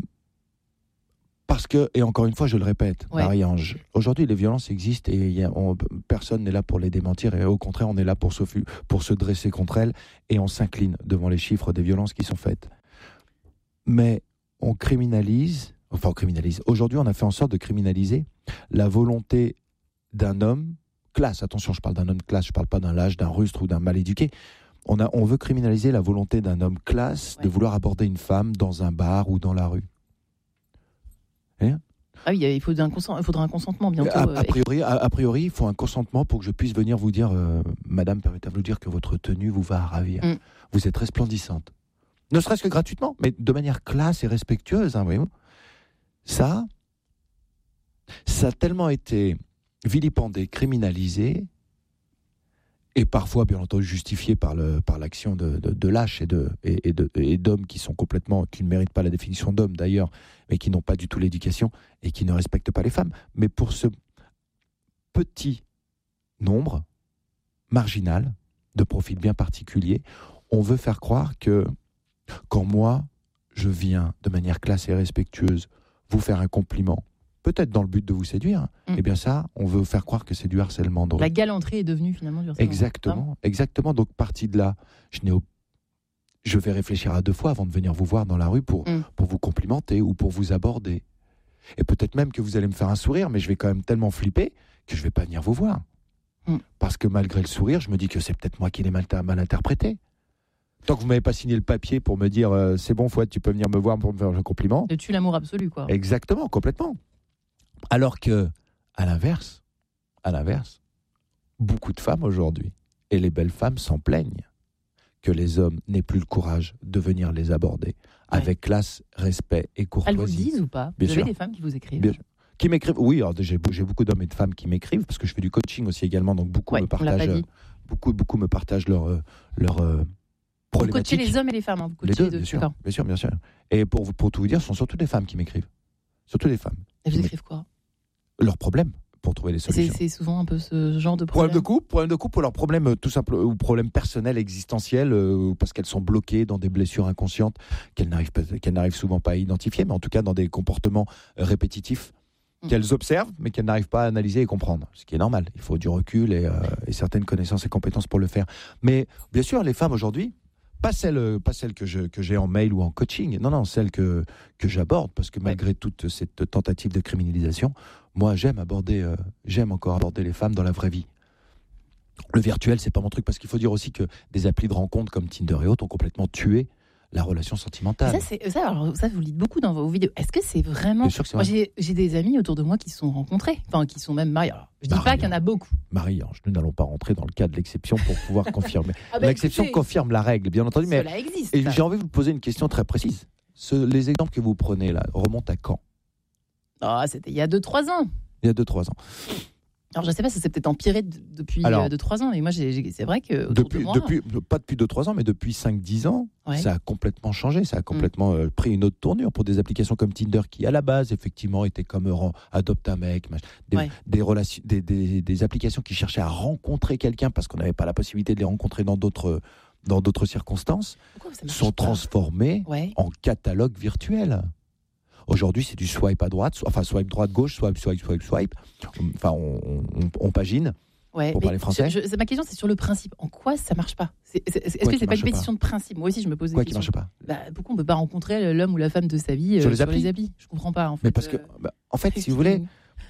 parce que et encore une fois, je le répète, ouais. Marie-Ange. Aujourd'hui, les violences existent et y a, on, personne n'est là pour les démentir. Et au contraire, on est là pour se pour se dresser contre elles et on s'incline devant les chiffres des violences qui sont faites. Mais on criminalise, enfin on criminalise. Aujourd'hui, on a fait en sorte de criminaliser la volonté d'un homme classe. Attention, je parle d'un homme classe, je parle pas d'un lâche, d'un rustre ou d'un mal éduqué. On a, on veut criminaliser la volonté d'un homme classe ouais. de vouloir aborder une femme dans un bar ou dans la rue. Hein ? Ah oui, il, faut un consent, il faudra un consentement bientôt. A, a, priori, a, a priori, il faut un consentement pour que je puisse venir vous dire, euh, Madame, permettez-moi de vous dire que votre tenue vous va ravir. Mm. Vous êtes resplendissante. Ne serait-ce que gratuitement, mais de manière classe et respectueuse, hein, voyez-vous. Ça, ça a tellement été vilipendé, criminalisé, et parfois, bien entendu, justifié par, le, par l'action de, de, de lâches et, de, et, et, de, et d'hommes qui sont complètement, qui ne méritent pas la définition d'hommes d'ailleurs, mais qui n'ont pas du tout l'éducation et qui ne respectent pas les femmes. Mais pour ce petit nombre marginal de profils bien particuliers, on veut faire croire que quand moi, je viens de manière classe et respectueuse vous faire un compliment, peut-être dans le but de vous séduire, mmh. eh bien ça, on veut faire croire que c'est du harcèlement de rue. La galanterie est devenue finalement du harcèlement. Exactement, exactement. Donc, partie de là, je, n'ai au... je vais réfléchir à deux fois avant de venir vous voir dans la rue pour, mmh. pour vous complimenter ou pour vous aborder. Et peut-être même que vous allez me faire un sourire, mais je vais quand même tellement flipper que je ne vais pas venir vous voir. Mmh. Parce que malgré le sourire, je me dis que c'est peut-être moi qui l'ai mal, mal interprété. Tant que vous ne m'avez pas signé le papier pour me dire euh, c'est bon, Fouad, tu peux venir me voir pour me faire un compliment. De tuer l'amour absolu, quoi. Exactement, complètement. Alors que, à l'inverse, à l'inverse, beaucoup de femmes aujourd'hui, et les belles femmes s'en plaignent, que les hommes n'aient plus le courage de venir les aborder ouais. avec classe, respect et courtoisie. Elles vous le disent ou pas ? Bien Vous sûr. avez des femmes qui vous écrivent ? Bien sûr. Qui m'écrivent ? Oui, alors j'ai, j'ai beaucoup d'hommes et de femmes qui m'écrivent, parce que je fais du coaching aussi également, donc beaucoup ouais, me partagent, beaucoup, beaucoup me partagent leur... leur euh, Vous coachez les hommes et les femmes, hein. Vous coachez les deux, les deux bien sûr, d'accord. bien sûr, bien sûr. Et pour, vous, pour tout vous dire, ce sont surtout des femmes qui m'écrivent. Surtout des femmes. Et vous écrivent quoi ? Leurs problèmes, pour trouver des solutions. C'est, c'est souvent un peu ce genre de problème. Problème de couple, problème de couple ou leurs problèmes tout simple, ou problèmes personnels, existentiels, euh, parce qu'elles sont bloquées dans des blessures inconscientes qu'elles n'arrivent, pas, qu'elles n'arrivent souvent pas à identifier, mais en tout cas dans des comportements répétitifs mmh. qu'elles observent, mais qu'elles n'arrivent pas à analyser et comprendre. Ce qui est normal. Il faut du recul et, euh, et certaines connaissances et compétences pour le faire. Mais bien sûr, les femmes aujourd'hui, Pas celle, pas celle que, je, que j'ai en mail ou en coaching, non, non, celle que, que j'aborde, parce que malgré toute cette tentative de criminalisation, moi j'aime aborder, euh, j'aime encore aborder les femmes dans la vraie vie. Le virtuel, c'est pas mon truc, parce qu'il faut dire aussi que des applis de rencontres comme Tinder et autres ont complètement tué la relation sentimentale. Ça, c'est, ça, alors, ça, vous le dites beaucoup dans vos vidéos. Est-ce que c'est vraiment... Bien sûr que c'est Moi, vrai. j'ai, j'ai des amis autour de moi qui se sont rencontrés, enfin, qui sont même mariés. Alors, je dis pas Marie-Ange. qu'il y en a beaucoup. Marie-Ange, nous n'allons pas rentrer dans le cas de l'exception pour pouvoir confirmer. Ah bah, L'exception écoutez, confirme la règle, bien entendu. Mais cela existe. et j'ai envie de vous poser une question très précise. Ce- les exemples que vous prenez là remontent à quand? Ah, c'était il y a deux trois ans. Il y a deux trois ans. Alors, je sais pas, ça s'est peut-être empiré de- depuis Alors, deux trois ans, mais moi, j'ai, j'ai- c'est vrai que autour Depuis, de moi... depuis, pas depuis deux trois ans, mais depuis cinq dix ans, Ouais. ça a complètement changé. Ça a complètement euh, pris une autre tournure pour des applications comme Tinder qui, à la base, effectivement, étaient comme euh, ren- Adopte un mec, mach- des, Ouais. des, relations, des, des, des applications qui cherchaient à rencontrer quelqu'un parce qu'on n'avait pas la possibilité de les rencontrer dans d'autres, dans d'autres circonstances, Pourquoi ça marche sont pas transformées Ouais. en catalogue virtuel. Aujourd'hui, c'est du swipe à droite, enfin swipe droite-gauche, swipe, swipe, swipe, swipe. Enfin, on, on, on pagine. Ouais, Pour mais parler français. je- je- ma question, c'est sur le principe. En quoi ça marche pas? C'est- c'est- Est-ce Quoi que qui c'est pas une marche pas pétition de principe? Moi aussi, je me pose des Quoi qui questions. marche pas. Bah, pourquoi on peut pas rencontrer l'homme ou la femme de sa vie euh, Sur les applis applis Je comprends pas. En fait, Mais parce que, euh, bah, en fait, si vous voulez,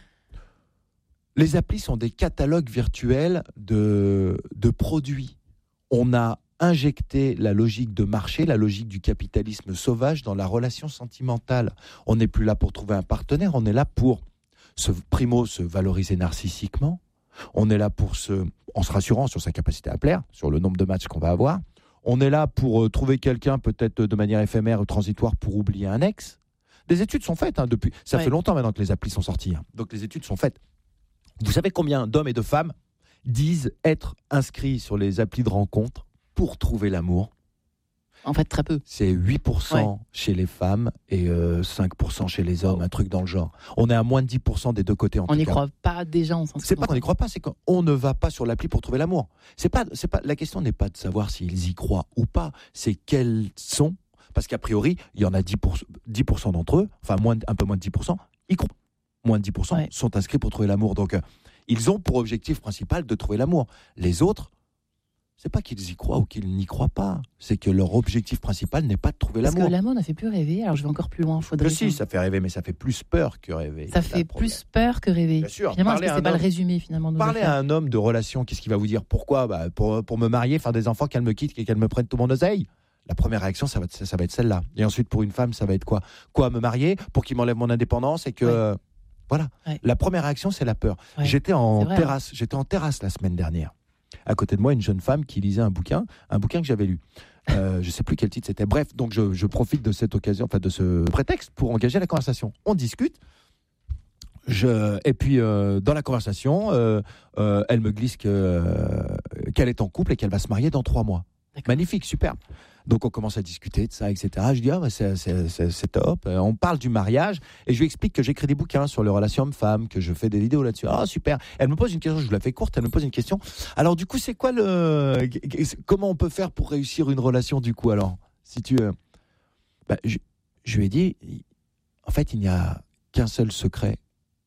les applis sont des catalogues virtuels de, de produits. On a injecté la logique de marché, la logique du capitalisme sauvage dans la relation sentimentale. On n'est plus là pour trouver un partenaire, on est là pour, se, primo, se valoriser narcissiquement. On est là pour se, en se rassurant sur sa capacité à plaire, sur le nombre de matchs qu'on va avoir. On est là pour euh, trouver quelqu'un peut-être de manière éphémère ou transitoire pour oublier un ex. Des études sont faites hein, depuis. Ça Ouais. fait longtemps maintenant que les applis sont sorties. hein. Donc les études sont faites. Vous savez combien d'hommes et de femmes disent être inscrits sur les applis de rencontre pour trouver l'amour? En fait, très peu. C'est huit pour cent Ouais. chez les femmes et euh, cinq pour cent chez les hommes, un truc dans le genre. On est à moins de dix pour cent des deux côtés en On tout n'y cas. croit pas déjà, on s'en C'est pas qu'on n'y croit pas, c'est qu'on ne va pas sur l'appli pour trouver l'amour. C'est pas, c'est pas, la question n'est pas de savoir s'ils y croient ou pas, c'est quels sont, parce qu'a priori, il y en a dix pour cent, dix pour cent d'entre eux, enfin moins, de- un peu moins de dix pour cent, y croient. Moins de dix pour cent Ouais. sont inscrits pour trouver l'amour. Donc, euh, ils ont pour objectif principal de trouver l'amour. Les autres, c'est pas qu'ils y croient ou qu'ils n'y croient pas, c'est que leur objectif principal n'est pas de trouver Parce que l'amour. l'amour ne fait plus rêver. Alors, je vais encore plus loin. Faudrait. Que si, ça fait rêver, mais ça fait plus peur que rêver. Ça C'est fait le problème. plus peur que rêver. Bien sûr, Finalement, est-ce parlez que à c'est un pas le homme- résumé finalement de nos Parlez affaires à un homme de relation, qu'est-ce qu'il va vous dire? Pourquoi? Bah, pour, pour me marier, faire des enfants, qu'elle me quitte et qu'elle me prenne tout mon oseille. La première réaction, ça va, être, ça va être celle-là. Et ensuite, pour une femme, ça va être quoi? Quoi, me marier pour qu'il m'enlève mon indépendance et que... Ouais. euh, voilà. Ouais. La première réaction, c'est la peur. Ouais. J'étais en C'est vrai, terrasse. J'étais en terrasse la semaine dernière. À côté de moi, une jeune femme qui lisait un bouquin, un bouquin que j'avais lu. Euh, je sais plus quel titre c'était. Bref, donc je, je profite de cette occasion, enfin de ce prétexte pour engager la conversation. On discute. Je, et puis euh, dans la conversation, euh, euh, elle me glisse que, euh, qu'elle est en couple et qu'elle va se marier dans trois mois. D'accord. Magnifique, superbe. Donc on commence à discuter de ça, et cetera. Je dis ah bah, c'est, c'est, c'est, c'est top. Euh, On parle du mariage et je lui explique que j'écris des bouquins sur les relations hommes-femmes, que je fais des vidéos là-dessus. Ah super. Elle me pose une question, je vous la fais courte. Elle me pose une question. Alors du coup, c'est quoi le, comment on peut faire pour réussir une relation du coup alors? Si tu, euh, bah, je, je lui ai dit, en fait, il n'y a qu'un seul secret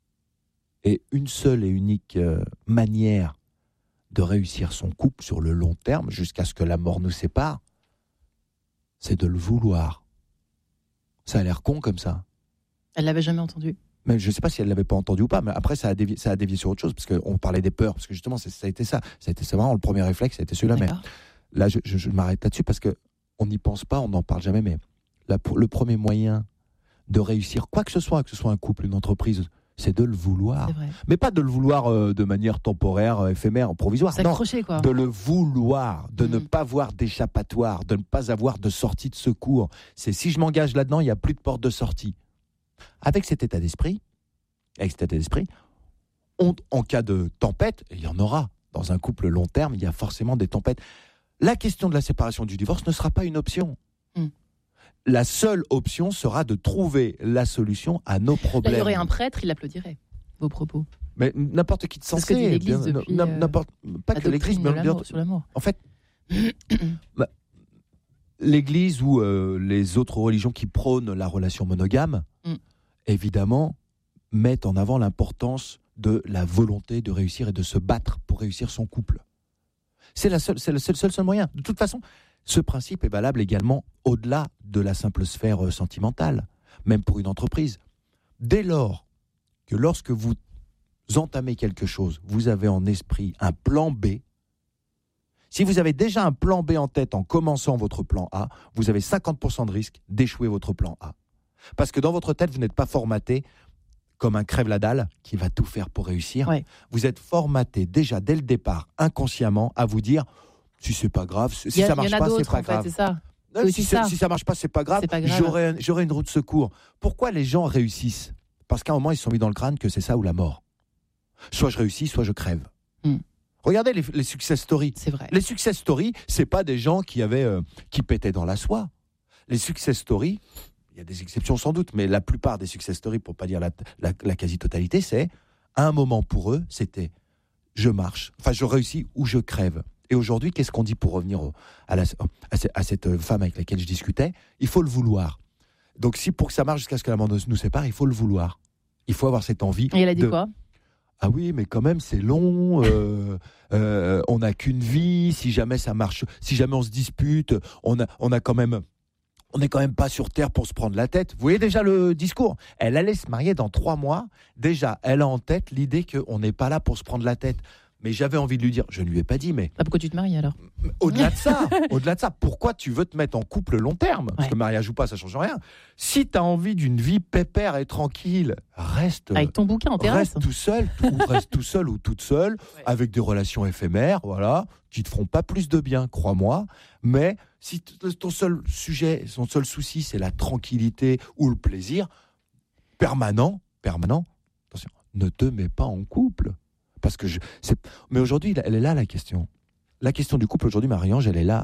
et une seule et unique euh, manière de réussir son couple sur le long terme, jusqu'à ce que la mort nous sépare, c'est de le vouloir. Ça a l'air con comme ça. Elle l'avait jamais entendu. Mais je ne sais pas si elle ne l'avait pas entendu ou pas, mais après, ça a dévié, ça a dévié sur autre chose, parce qu'on parlait des peurs, parce que justement, c'est, ça a été ça. Ça a été c'est vraiment le premier réflexe, ça a été celui-là. Mais D'accord. là, je, je, je m'arrête là-dessus, parce qu'on n'y pense pas, on n'en parle jamais, mais la, le premier moyen de réussir, quoi que ce soit, que ce soit un couple, une entreprise, c'est de le vouloir. C'est vrai. Mais pas de le vouloir euh, de manière temporaire, euh, éphémère, provisoire. Non, S'accrocher quoi. de le vouloir, de ne Mhm. pas voir d'échappatoire, de ne pas avoir de sortie de secours. C'est si je m'engage là-dedans, il n'y a plus de porte de sortie. Avec cet état d'esprit, avec cet état d'esprit, on, en cas de tempête, et il y en aura dans un couple long terme, il y a forcément des tempêtes. La question de la séparation, du divorce ne sera pas une option. Mhm. La seule option sera de trouver la solution à nos Là, problèmes. il y aurait un prêtre, il applaudirait vos propos. Mais n'importe qui de C'est ce que sensé, dit l'Église bien- depuis, n- euh, n'importe, pas La que l'Église, doctrine mais de bien- l'amour, sur l'amour. en fait, bah, l'Église ou euh, les autres religions qui prônent la relation monogame, Mm. évidemment, mettent en avant l'importance de la volonté de réussir et de se battre pour réussir son couple. C'est, la seule, c'est le seul, seul, seul moyen. De toute façon, ce principe est valable également au-delà de la simple sphère euh, sentimentale, même pour une entreprise. Dès lors que lorsque vous entamez quelque chose, vous avez en esprit un plan B, Si vous avez déjà un plan B en tête en commençant votre plan A, vous avez cinquante pour cent de risque d'échouer votre plan A. Parce que dans votre tête, vous n'êtes pas formaté comme un crève-la-dalle qui va tout faire pour réussir. Ouais. Vous êtes formaté déjà dès le départ, inconsciemment, à vous dire si c'est pas grave, si Il y a- ça il y marche en a pas, c'est d'autres, pas en fait, grave. c'est ça. Non, Oui, si, c'est ça. ça. si ça marche pas, c'est pas grave. C'est pas grave. J'aurai, j'aurai une roue de secours. Pourquoi les gens réussissent ? Parce qu'à un moment, ils se sont mis dans le crâne que c'est ça ou la mort. Soit je réussis, soit je crève. Hmm. Regardez les, les success stories. C'est vrai. Les success stories, c'est pas des gens qui avaient, euh, qui pétaient dans la soie. Les success stories, il y a des exceptions sans doute, mais la plupart des success stories, pour pas dire la, la, la quasi-totalité, c'est à un moment pour eux, c'était je marche, enfin je réussis ou je crève. Et aujourd'hui, qu'est-ce qu'on dit pour revenir au, à, la, à, ce, à cette femme avec laquelle je discutais ? Il faut le vouloir. Donc si pour que ça marche jusqu'à ce que la mort nous sépare, il faut le vouloir. Il faut avoir cette envie. Et elle a dit de... quoi ? Ah oui, mais quand même, c'est long. Euh, euh, on n'a qu'une vie. Si jamais ça marche, si jamais on se dispute, on a, on a quand même, on n'est quand même pas sur terre pour se prendre la tête. Vous voyez déjà le discours. Elle allait se marier dans trois mois. Déjà, elle a en tête l'idée qu'on n'est pas là pour se prendre la tête. Mais j'avais envie de lui dire, je ne lui ai pas dit, mais Ah, pourquoi tu te maries alors ? au-delà de ça, au-delà de ça, pourquoi tu veux te mettre en couple long terme ? Parce Ouais. que mariage ou pas, ça change rien. Si tu as envie d'une vie pépère et tranquille, reste. Avec ton bouquin en terrasse. Reste tout seul, ou reste tout seul ou toute seule, Ouais. avec des relations éphémères, voilà, qui te feront pas plus de bien, crois-moi. Mais si t- ton seul sujet, son seul souci, c'est la tranquillité ou le plaisir permanent, permanent, attention, ne te mets pas en couple. Parce que je, c'est, mais aujourd'hui, elle est là la question. La question du couple aujourd'hui, Marie-Ange, elle est là.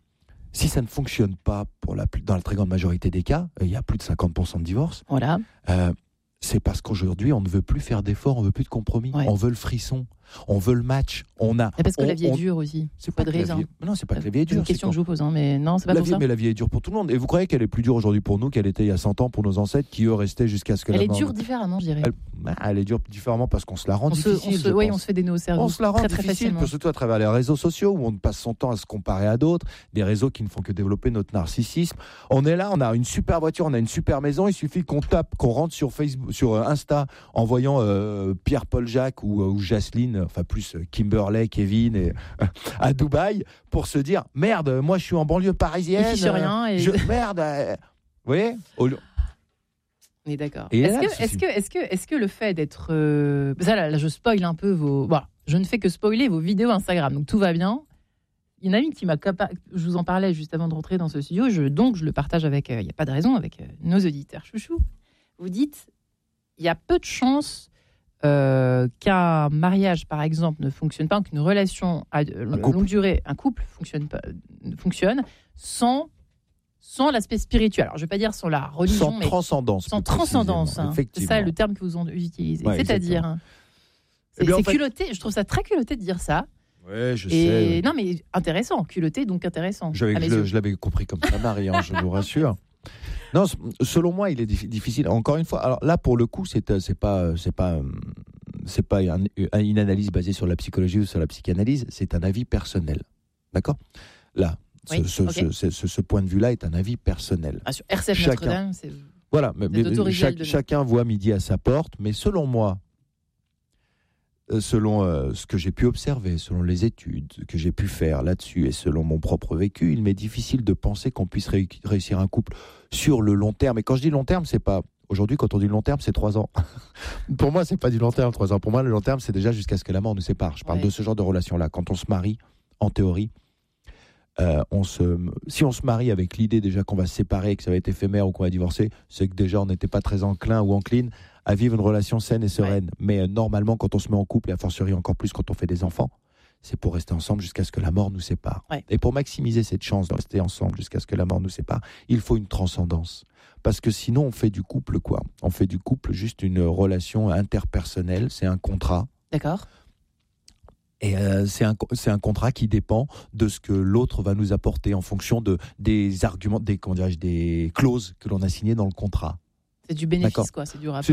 Si ça ne fonctionne pas pour la, plus- dans la très grande majorité des cas, il y a plus de cinquante pour cent de divorces. Voilà. Euh, c'est parce qu'aujourd'hui, on ne veut plus faire d'efforts, on ne veut plus de compromis. Ouais. On veut le frisson, on veut le match. On a. Et parce que on- la vie est on- dure aussi. C'est Pas pas de que la raison. vie est- Non, c'est pas que la vie est C'est dure. une question c'est que je vous pose, hein, mais non, c'est pas la pour vie, ça. mais la vie est dure pour tout le monde. Et vous croyez qu'elle est plus dure aujourd'hui pour nous qu'elle était il y a cent ans pour nos ancêtres qui eux restaient jusqu'à ce que Elle la est mort. dure différemment, je dirais. Elle, bah, elle est dure différemment parce qu'on se la rend On se, on difficile. se, je oui, pense. on se fait des nœuds au cerveau. On se la rend très, très difficile, facilement. surtout à travers les réseaux sociaux où on passe son temps à se comparer à d'autres, des réseaux qui ne font que développer notre narcissisme. On est là, on a une super voiture, on a une super maison, il suffit qu'on tape, qu'on rentre sur Facebook, sur euh, Insta en voyant euh, Pierre-Paul Jacques ou, ou Jacqueline, enfin plus euh, Kimberley, Kevin et, euh, à Dubaï pour se dire merde, moi je suis en banlieue parisienne. Il fiche rien et- je, merde, euh, vous voyez au, On est d'accord. Et Est-ce là, que, le est-ce souci. que, est-ce que, est-ce que le fait d'être, euh, ça là, là, je spoil un peu vos, bon, je ne fais que spoiler vos vidéos Instagram, donc tout va bien. Il y en a une qui m'a capa... je vous en parlais juste avant de rentrer dans ce studio, je, donc je le partage avec, il n'y a pas de raison, avec euh, nos auditeurs chouchous. Vous dites, il y a peu de chances euh, qu'un mariage, par exemple, ne fonctionne pas, qu'une relation à euh, longue durée, un couple fonctionne pas, euh, fonctionne sans sans l'aspect spirituel. Alors, je ne vais pas dire sans la religion, sans mais transcendance. sans plus transcendance. précisément, hein. C'est effectivement. ça le terme que vous ont utilisé. Ouais, C'est-à-dire, exactement. hein, Eh c'est, bien, en c'est fait- culotté. Je trouve ça très culotté de dire ça. Ouais, je Et sais. oui. non, mais intéressant, culotté, donc intéressant. J'avais- à mes je, yeux. je l'avais compris comme ça, Marie, hein, je vous rassure. Non, s- selon moi, il est dif- difficile. Encore une fois, alors là, pour le coup, c'est euh, c'est pas, c'est pas, euh, c'est pas un- une analyse basée sur la psychologie ou sur la psychanalyse. C'est un avis personnel, d'accord ? Là, ce, Oui, ce, ok. ce, ce- ce- ce point de vue-là est un avis personnel. Ah, sur R C F Chacun. Notre-Dame, c'est. Voilà, mais, Vous êtes mais autorisé à le chaque- donner. chacun voit midi à sa porte, mais selon moi, euh, selon euh, ce que j'ai pu observer, selon les études que j'ai pu faire là-dessus et selon mon propre vécu, il m'est difficile de penser qu'on puisse ré- réussir un couple sur le long terme. Et quand je dis long terme, c'est pas aujourd'hui, quand on dit long terme, c'est trois ans. Pour moi, c'est pas du long terme, trois ans. Pour moi, le long terme, c'est déjà jusqu'à ce que la mort nous sépare. Je parle Ouais. de ce genre de relation-là. Quand on se marie, en théorie, euh, on se, si on se marie avec l'idée déjà qu'on va se séparer, que ça va être éphémère ou qu'on va divorcer, c'est que déjà on n'était pas très enclin ou encline à vivre une relation saine et sereine. Mais euh, normalement, quand on se met en couple, et a fortiori encore plus quand on fait des enfants, c'est pour rester ensemble jusqu'à ce que la mort nous sépare. Ouais. Et pour maximiser cette chance de rester ensemble jusqu'à ce que la mort nous sépare, il faut une transcendance. Parce que sinon, on fait du couple quoi ? On fait du couple juste une relation interpersonnelle, c'est un contrat. D'accord. Et euh, c'est un, c'est un contrat qui dépend de ce que l'autre va nous apporter en fonction de, des arguments, des, comment dirais-je, des clauses que l'on a signées dans le contrat. C'est du bénéfice, D'accord. quoi. C'est du rapport.